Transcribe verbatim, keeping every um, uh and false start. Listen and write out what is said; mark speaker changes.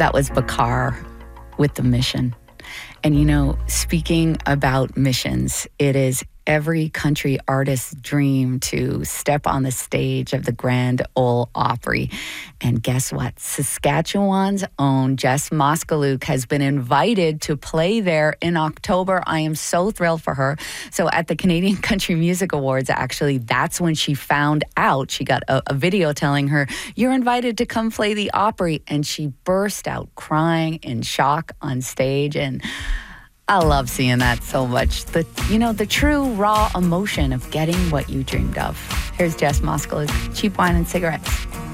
Speaker 1: That was Bakar with The Mission. And you know, speaking about missions, it is every country artist's dream to step on the stage of the Grand Ole Opry. And guess what? Saskatchewan's own Jess Moskaluke has been invited to play there in October. I am so thrilled for her. So at the Canadian Country Music Awards, actually, that's when she found out. She got a, a video telling her, "You're invited to come play the Opry." And she burst out crying in shock on stage. And I love seeing that so much. The, you know, the true raw emotion of getting what you dreamed of. Here's Jess Moskaluke, Cheap Wine and Cigarettes.